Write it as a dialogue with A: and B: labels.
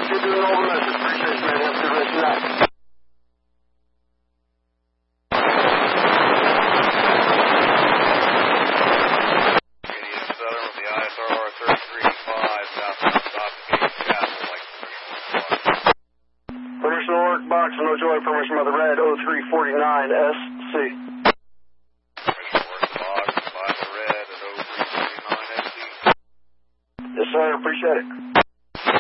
A: You're doing all the message. Appreciate it, man. Have a good rest of the night. Permission to work, box, no joy, permission by the red, 0349SC.
B: Permission to work, box, by the red at 0349SC.
A: Yes, sir, appreciate it.